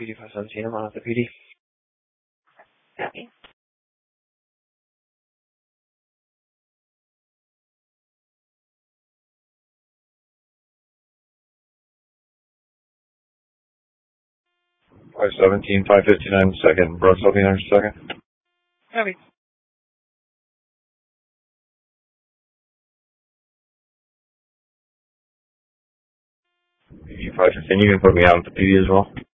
PD 517, I'm on at the PD. Copy. Five 559 second. Brooks, I'll be there in a second. Copy. 515, you can put me out at the PD as well.